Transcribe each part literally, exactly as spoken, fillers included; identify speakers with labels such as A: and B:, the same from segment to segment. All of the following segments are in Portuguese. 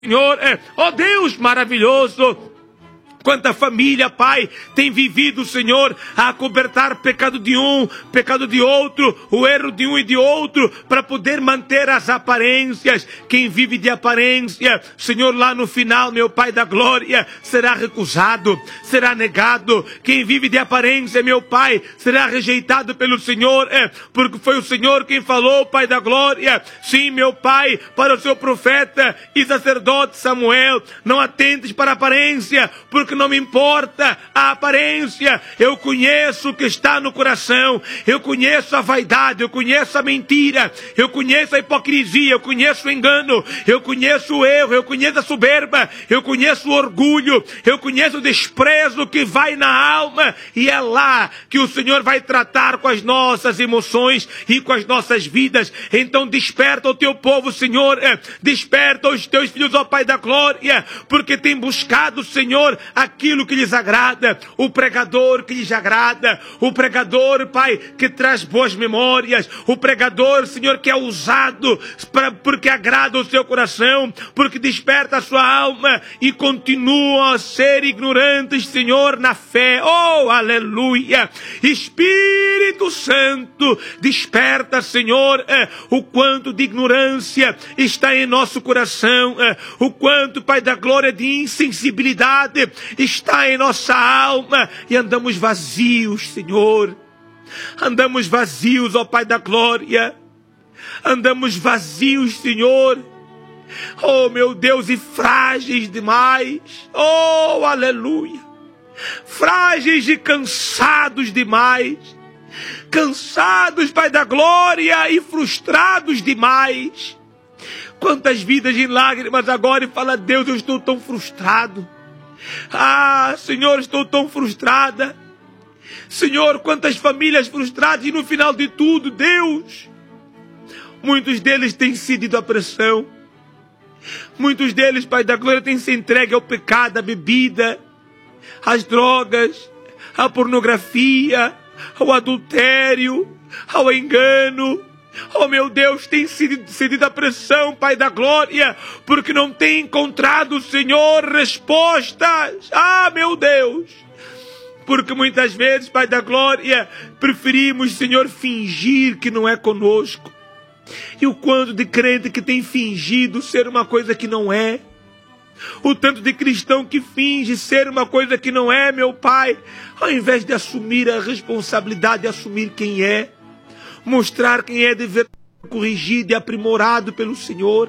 A: Senhor, ó Deus maravilhoso, quanta família, Pai, tem vivido, Senhor, a acobertar pecado de um, pecado de outro, o erro de um e de outro, para poder manter as aparências. Quem vive de aparência, Senhor, lá no final, meu Pai da glória, será recusado, será negado. Quem vive de aparência, meu Pai, será rejeitado pelo Senhor, é, porque foi o Senhor quem falou, Pai da glória. Sim, meu Pai, para o seu profeta e sacerdote Samuel, não atentes para a aparência, porque não me importa a aparência. Eu conheço o que está no coração. Eu conheço a vaidade, eu conheço a mentira, eu conheço a hipocrisia, eu conheço o engano, eu conheço o erro, eu conheço a soberba, eu conheço o orgulho, eu conheço o desprezo que vai na alma, e é lá que o Senhor vai tratar com as nossas emoções e com as nossas vidas. Então desperta o teu povo, Senhor, desperta os teus filhos, ó Pai da glória, porque tem buscado, Senhor, aquilo que lhes agrada, o pregador que lhes agrada, o pregador, Pai, que traz boas memórias, o pregador, Senhor, que é usado pra, porque agrada o seu coração, porque desperta a sua alma, e continuam a ser ignorantes, Senhor, na fé. Oh, aleluia! Espírito Santo, desperta, Senhor, é, o quanto de ignorância está em nosso coração, é, o quanto, Pai da glória, de insensibilidade está em nossa alma, e andamos vazios, Senhor. Andamos vazios, ó Pai da glória. Andamos vazios, Senhor. Oh, meu Deus, e frágeis demais. Oh, aleluia. Frágeis e cansados demais. Cansados, Pai da glória, e frustrados demais. Quantas vidas em lágrimas agora, e fala: Deus, eu estou tão frustrado. Ah, Senhor, estou tão frustrada. Senhor, quantas famílias frustradas, e no final de tudo, Deus, muitos deles têm cedido à pressão. Muitos deles, Pai da glória, têm se entregue ao pecado, à bebida, às drogas, à pornografia, ao adultério, ao engano. Oh, meu Deus, tem cedido a pressão, Pai da glória, porque não tem encontrado, Senhor, respostas. Ah, meu Deus, porque muitas vezes, Pai da glória, preferimos, Senhor, fingir que não é conosco. E o quanto de crente que tem fingido ser uma coisa que não é. O tanto de cristão que finge ser uma coisa que não é, meu Pai, ao invés de assumir a responsabilidade de assumir quem é. Mostrar quem é de verdade, corrigido e aprimorado pelo Senhor.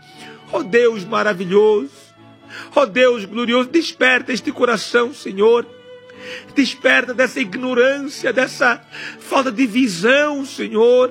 A: Ó Deus maravilhoso, ó Deus glorioso, desperta este coração, Senhor. Desperta dessa ignorância, dessa falta de visão, Senhor.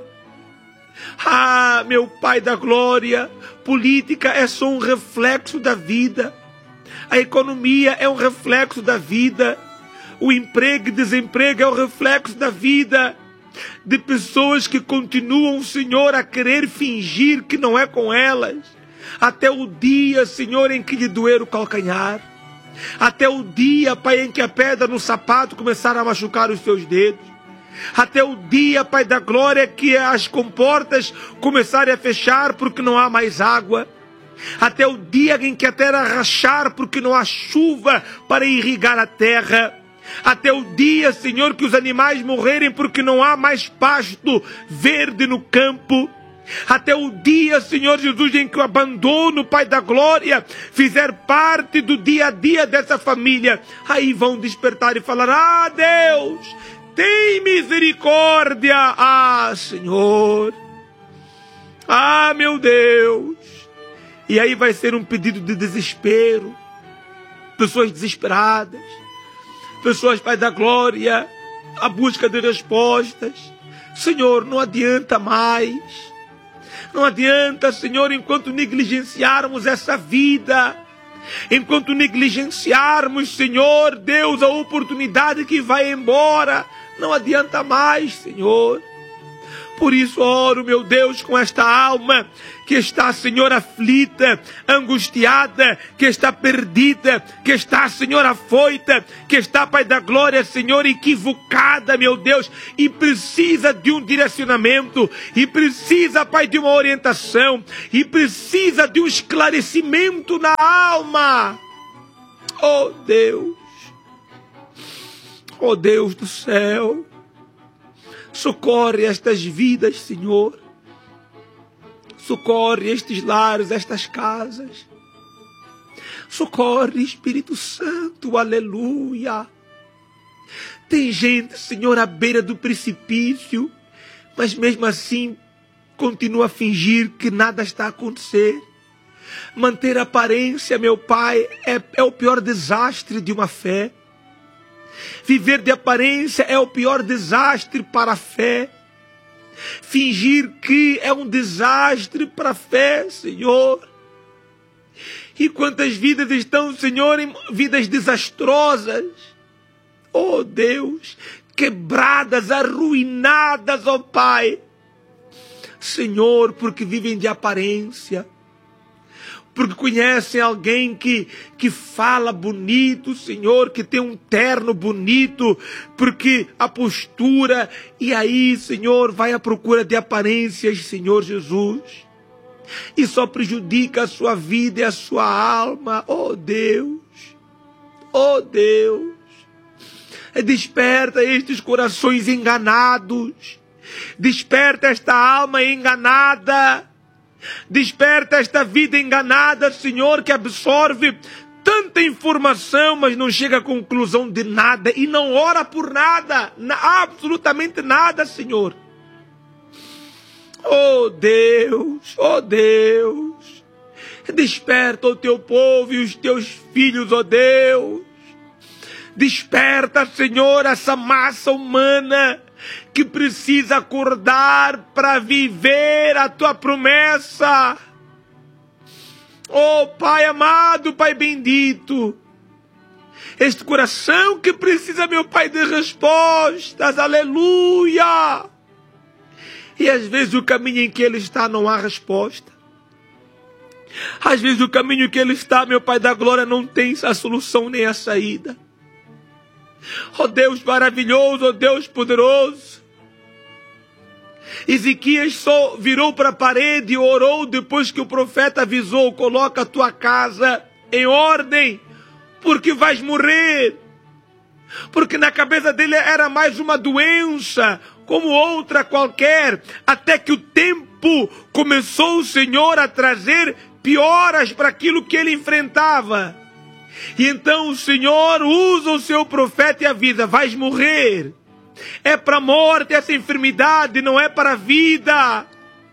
A: Ah, meu Pai da glória, política é só um reflexo da vida. A economia é um reflexo da vida. O emprego e desemprego é um reflexo da vida. De pessoas que continuam, Senhor, a querer fingir que não é com elas, até o dia, Senhor, em que lhe doer o calcanhar, até o dia, Pai, em que a pedra no sapato começar a machucar os seus dedos, até o dia, Pai da glória, que as comportas começarem a fechar porque não há mais água, até o dia em que a terra rachar porque não há chuva para irrigar a terra, até o dia, Senhor, que os animais morrerem porque não há mais pasto verde no campo. Até o dia, Senhor Jesus, em que o abandono, Pai da glória, fizer parte do dia a dia dessa família. Aí vão despertar e falar: ah, Deus, tem misericórdia. Ah, Senhor. Ah, meu Deus. E aí vai ser um pedido de desespero. Pessoas desesperadas. Pessoas, Pai da glória, a busca de respostas. Senhor, não adianta mais. Não adianta, Senhor, enquanto negligenciarmos essa vida, enquanto negligenciarmos, Senhor, Deus, a oportunidade que vai embora, não adianta mais, Senhor. Por isso oro, meu Deus, com esta alma que está, Senhor, aflita, angustiada, que está perdida, que está, Senhor, afoita, que está, Pai da glória, Senhor, equivocada, meu Deus, e precisa de um direcionamento, e precisa, Pai, de uma orientação, e precisa de um esclarecimento na alma. Oh Deus, oh Deus do céu, socorre estas vidas, Senhor. Socorre estes lares, estas casas. Socorre, Espírito Santo, aleluia. Tem gente, Senhor, à beira do precipício, mas mesmo assim continua a fingir que nada está a acontecer. Manter a aparência, meu Pai, é, é o pior desastre de uma fé. Viver de aparência é o pior desastre para a fé. Fingir que é um desastre para a fé, Senhor. E quantas vidas estão, Senhor, em vidas desastrosas. Oh Deus, quebradas, arruinadas, ó Pai. Senhor, porque vivem de aparência. Porque conhecem alguém que, que fala bonito, Senhor, que tem um terno bonito, porque a postura, e aí, Senhor, vai à procura de aparências, Senhor Jesus, e só prejudica a sua vida e a sua alma. Oh Deus, oh Deus, desperta estes corações enganados, desperta esta alma enganada, desperta esta vida enganada, Senhor, que absorve tanta informação, mas não chega à conclusão de nada e não ora por nada, absolutamente nada, Senhor. Oh Deus, oh Deus, desperta o teu povo e os teus filhos, oh Deus. Desperta, Senhor, essa massa humana que precisa acordar para viver a tua promessa. Oh Pai amado, Pai bendito, este coração que precisa, meu Pai, de respostas, aleluia. E às vezes o caminho em que ele está não há resposta. Às vezes o caminho em que ele está, meu Pai da glória, não tem a solução nem a saída. Oh Deus maravilhoso, oh Deus poderoso, Ezequias só virou para a parede e orou depois que o profeta avisou: coloca a tua casa em ordem, porque vais morrer. Porque na cabeça dele era mais uma doença, como outra qualquer, até que o tempo começou, o Senhor, a trazer pioras para aquilo que ele enfrentava. E então o Senhor usa o seu profeta e avisa: vais morrer. É para a morte essa enfermidade, não é para a vida.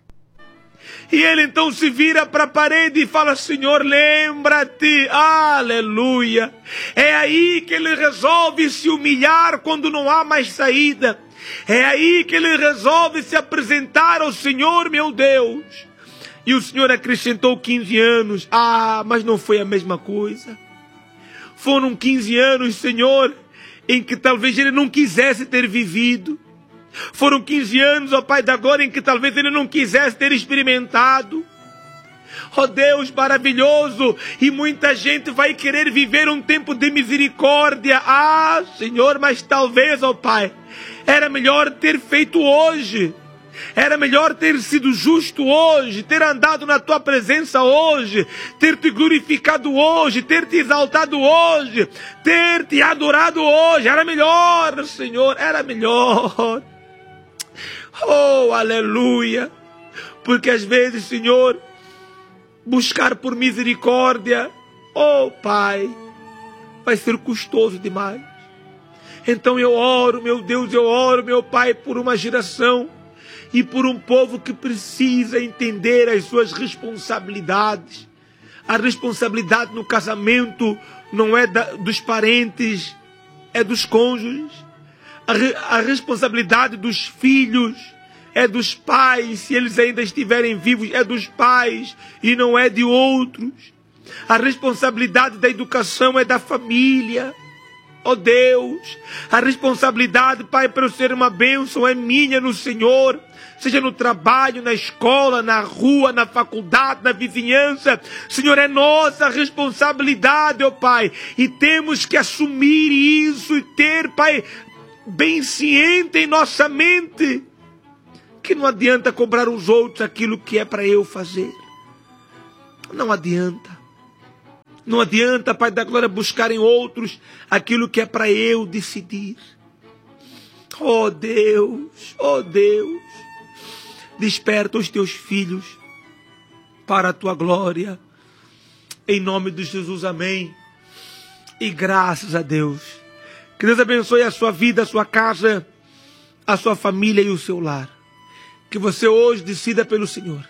A: E ele então se vira para a parede e fala: Senhor, lembra-te, aleluia. É aí que ele resolve se humilhar quando não há mais saída. É aí que ele resolve se apresentar ao Senhor, meu Deus. E o Senhor acrescentou quinze anos. Ah, mas não foi a mesma coisa. Foram quinze anos, Senhor, em que talvez ele não quisesse ter vivido. Foram quinze anos, ó Pai da glória, em que talvez ele não quisesse ter experimentado. Ó Deus maravilhoso, e muita gente vai querer viver um tempo de misericórdia. Ah, Senhor, mas talvez, ó Pai, era melhor ter feito hoje. Era melhor ter sido justo hoje, ter andado na tua presença hoje, ter te glorificado hoje, ter te exaltado hoje, ter te adorado hoje. Era melhor, Senhor, era melhor. Oh, aleluia. Porque às vezes, Senhor, buscar por misericórdia, oh Pai, vai ser custoso demais. Então eu oro, meu Deus, eu oro, meu Pai, por uma geração e por um povo que precisa entender as suas responsabilidades. A responsabilidade no casamento não é da, dos parentes, é dos cônjuges. A, re, a responsabilidade dos filhos é dos pais, se eles ainda estiverem vivos, é dos pais e não é de outros. A responsabilidade da educação é da família. Ó Deus, a responsabilidade, Pai, para eu ser uma bênção é minha no Senhor. Seja no trabalho, na escola, na rua, na faculdade, na vizinhança. Senhor, é nossa responsabilidade, ó Pai. E temos que assumir isso e ter, Pai, bem ciente em nossa mente que não adianta cobrar os outros aquilo que é para eu fazer. Não adianta. Não adianta, Pai da glória, buscar em outros aquilo que é para eu decidir. Oh Deus, oh Deus, desperta os teus filhos para a tua glória. Em nome de Jesus, amém. E graças a Deus. Que Deus abençoe a sua vida, a sua casa, a sua família e o seu lar. Que você hoje decida pelo Senhor.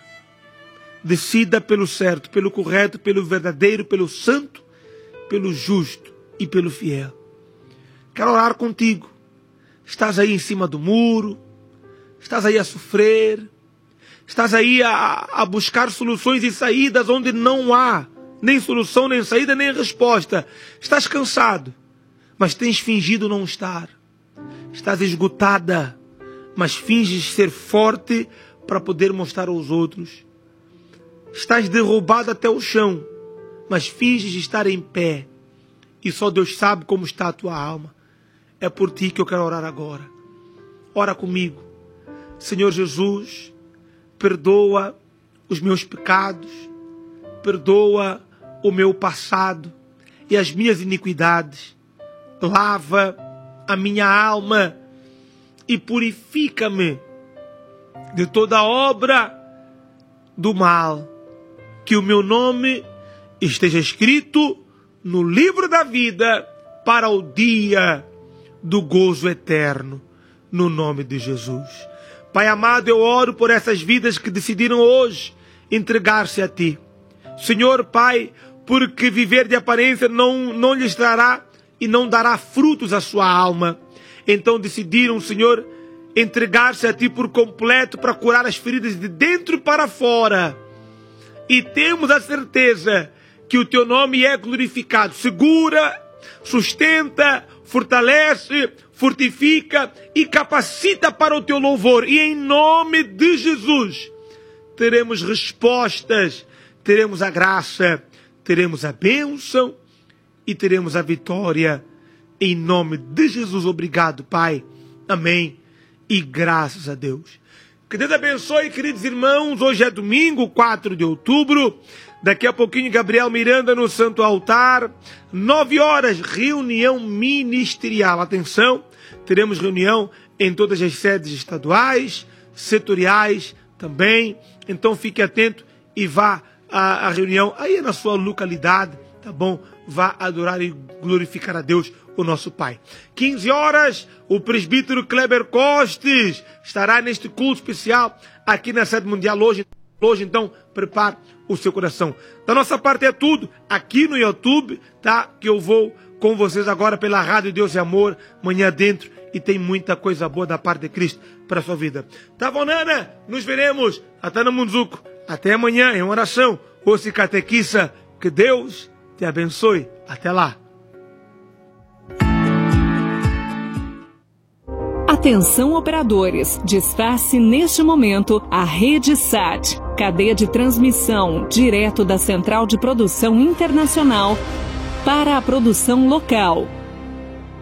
A: Decida pelo certo, pelo correto, pelo verdadeiro, pelo santo, pelo justo e pelo fiel. Quero orar contigo. Estás aí em cima do muro. Estás aí a sofrer. Estás aí a, a buscar soluções e saídas onde não há nem solução, nem saída, nem resposta. Estás cansado, mas tens fingido não estar. Estás esgotada, mas finges ser forte para poder mostrar aos outros. Estás derrubado até o chão, mas finges estar em pé. E só Deus sabe como está a tua alma. É por ti que eu quero orar agora. Ora comigo. Senhor Jesus, perdoa os meus pecados, perdoa o meu passado e as minhas iniquidades. Lava a minha alma e purifica-me de toda obra do mal. Que o meu nome esteja escrito no livro da vida para o dia do gozo eterno, no nome de Jesus. Pai amado, eu oro por essas vidas que decidiram hoje entregar-se a Ti. Senhor, Pai, porque viver de aparência não, não lhes trará e não dará frutos à sua alma. Então decidiram, Senhor, entregar-se a Ti por completo para curar as feridas de dentro para fora. E temos a certeza que o Teu nome é glorificado. Segura, sustenta, fortalece, fortifica e capacita para o Teu louvor. E em nome de Jesus, teremos respostas, teremos a graça, teremos a bênção e teremos a vitória. Em nome de Jesus, obrigado, Pai. Amém. E graças a Deus. Que Deus abençoe, queridos irmãos. Hoje é domingo, quatro de outubro. Daqui a pouquinho, Gabriel Miranda no Santo Altar. Nove horas, reunião ministerial. Atenção, teremos reunião em todas as sedes estaduais, setoriais também. Então fique atento e vá à, à reunião aí na sua localidade, tá bom? Vá adorar e glorificar a Deus, o nosso Pai. quinze horas, o presbítero Kleber Costes estará neste culto especial aqui na sede mundial hoje. Hoje, então, prepare o seu coração. Da nossa parte é tudo. Aqui no YouTube, tá? Que eu vou com vocês agora pela Rádio Deus e Amor, manhã dentro. E tem muita coisa boa da parte de Cristo para a sua vida. Tá bom, Nana? Nos veremos. Até no Munzuco. Até amanhã em oração. Ouça catequista. Que Deus te abençoe. Até lá.
B: Atenção operadores, desface neste momento a Rede S A T, cadeia de transmissão direto da Central de Produção Internacional para a produção local.